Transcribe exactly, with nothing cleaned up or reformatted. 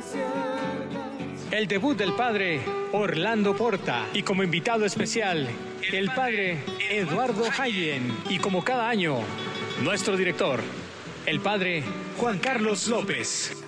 El debut del padre Orlando Porta y como invitado especial el padre Eduardo Hayen y como cada año nuestro director, el padre Juan Carlos López.